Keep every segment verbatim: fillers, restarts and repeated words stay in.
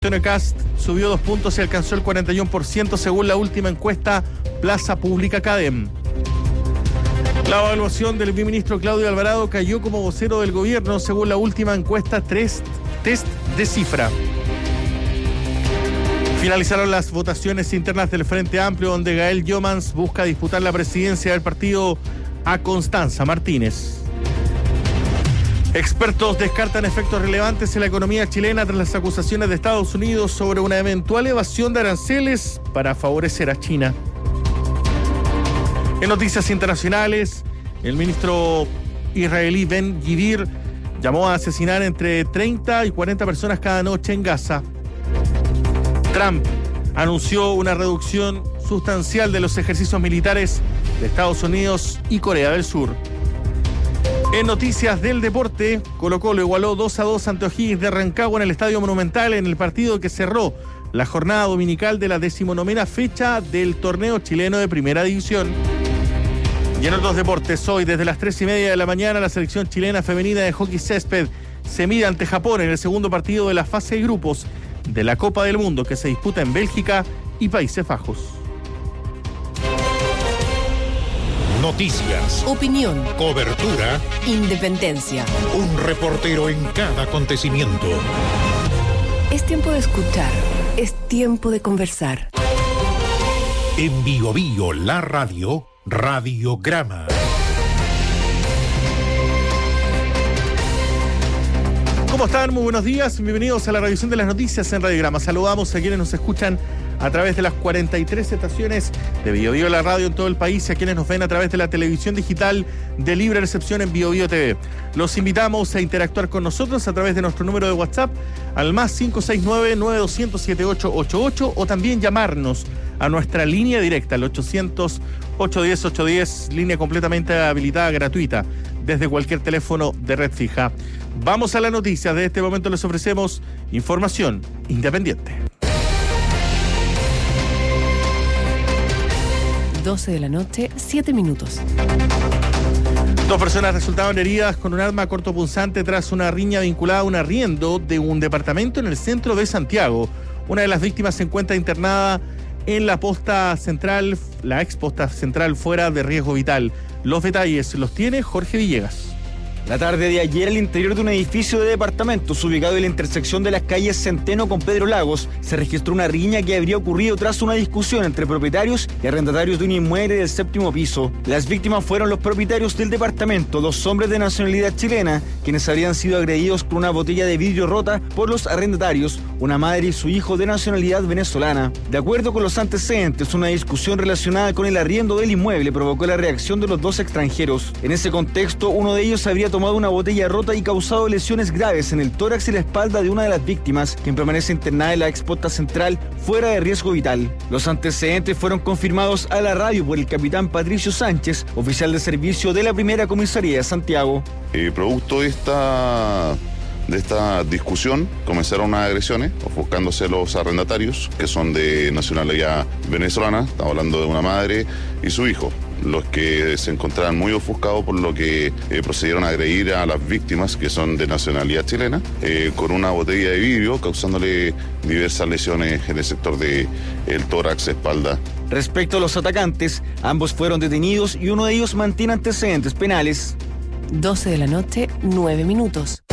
Antonio Kast subió dos puntos y alcanzó el cuarenta y uno por ciento según la última encuesta Plaza Pública Cadem. La evaluación del viceministro Claudio Alvarado cayó como vocero del gobierno según la última encuesta tres, Test de Cifra. Finalizaron las votaciones internas del Frente Amplio, donde Gael Jomans busca disputar la presidencia del partido a Constanza Martínez. Expertos descartan efectos relevantes en la economía chilena tras las acusaciones de Estados Unidos sobre una eventual evasión de aranceles para favorecer a China. En noticias internacionales, el ministro israelí Ben-Gvir llamó a asesinar entre treinta y cuarenta personas cada noche en Gaza. Trump anunció una reducción sustancial de los ejercicios militares de Estados Unidos y Corea del Sur. En noticias del deporte, Colo-Colo igualó dos a dos ante O'Higgins de Rancagua en el Estadio Monumental en el partido que cerró la jornada dominical de la decimonovena fecha del torneo chileno de Primera División. Y en otros deportes, hoy desde las tres y media de la mañana la selección chilena femenina de hockey césped se mide ante Japón en el segundo partido de la fase de grupos de la Copa del Mundo que se disputa en Bélgica y Países Bajos. Noticias, opinión, cobertura, independencia. Un reportero en cada acontecimiento. Es tiempo de escuchar, es tiempo de conversar. En Bio Bio, la radio, Radiograma. ¿Cómo están? Muy buenos días, bienvenidos a la revisión de las noticias en Radiograma. Saludamos a quienes nos escuchan a través de las cuarenta y tres estaciones de Bio Bio la radio en todo el país y a quienes nos ven a través de la televisión digital de libre recepción en Bio Bio T V. Los invitamos a interactuar con nosotros a través de nuestro número de WhatsApp al más cinco seis nueve, nueve dos cero cero, siete ocho ocho ocho o también llamarnos a nuestra línea directa al ochocientos, ochocientos diez, ochocientos diez, línea completamente habilitada, gratuita, desde cualquier teléfono de red fija. Vamos a las noticias. De este momento les ofrecemos información independiente. doce de la noche, siete minutos. Dos personas resultaron heridas con un arma cortopunzante tras una riña vinculada a un arriendo de un departamento en el centro de Santiago. Una de las víctimas se encuentra internada en la posta central, la ex posta central fuera de riesgo vital. Los detalles los tiene Jorge Villegas. La tarde de ayer, al interior de un edificio de departamentos ubicado en la intersección de las calles Centeno con Pedro Lagos, se registró una riña que habría ocurrido tras una discusión entre propietarios y arrendatarios de un inmueble del séptimo piso. Las víctimas fueron los propietarios del departamento, dos hombres de nacionalidad chilena, quienes habrían sido agredidos con una botella de vidrio rota por los arrendatarios, una madre y su hijo de nacionalidad venezolana. De acuerdo con los antecedentes, una discusión relacionada con el arriendo del inmueble provocó la reacción de los dos extranjeros. En ese contexto, uno de ellos habría tomado una botella rota y causado lesiones graves en el tórax y la espalda de una de las víctimas, quien permanece internada en la exposta central fuera de riesgo vital. Los antecedentes fueron confirmados a la radio por el capitán Patricio Sánchez, oficial de servicio de la primera comisaría de Santiago. Eh, producto de esta... De esta discusión comenzaron unas agresiones, ofuscándose los arrendatarios, que son de nacionalidad venezolana, estamos hablando de una madre y su hijo, los que se encontraban muy ofuscados por lo que eh, procedieron a agredir a las víctimas, que son de nacionalidad chilena, eh, con una botella de vidrio, causándole diversas lesiones en el sector del tórax, espalda. Respecto a los atacantes, ambos fueron detenidos y uno de ellos mantiene antecedentes penales. doce de la noche, nueve minutos.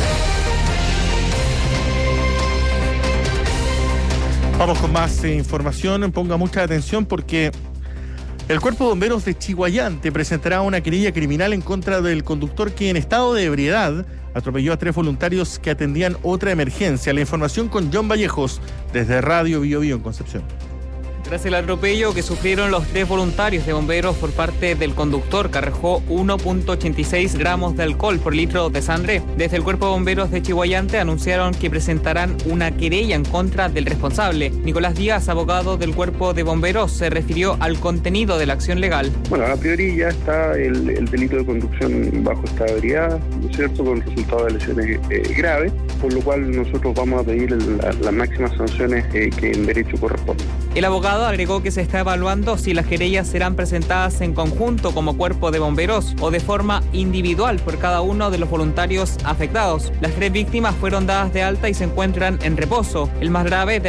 Vamos con más eh, información. Ponga mucha atención porque el Cuerpo de Bomberos de Chiguayante presentará una querella criminal en contra del conductor que en estado de ebriedad atropelló a tres voluntarios que atendían otra emergencia. La información con John Vallejos desde Radio Bio Bio en Concepción. Tras el atropello que sufrieron los tres voluntarios de bomberos por parte del conductor que arrojó uno punto ochenta y seis gramos de alcohol por litro de sangre, desde el Cuerpo de Bomberos de Chiguayante anunciaron que presentarán una querella en contra del responsable. Nicolás Díaz, abogado del Cuerpo de Bomberos, se refirió al contenido de la acción legal. Bueno, a priori ya está el, el delito de conducción bajo estado de ebriedad, ¿no es cierto?, con resultado de lesiones eh, graves, por lo cual nosotros vamos a pedir el, la, las máximas sanciones eh, que en derecho corresponden. El abogado agregó que se está evaluando si las querellas serán presentadas en conjunto como cuerpo de bomberos o de forma individual por cada uno de los voluntarios afectados. Las tres víctimas fueron dadas de alta y se encuentran en reposo. El más grave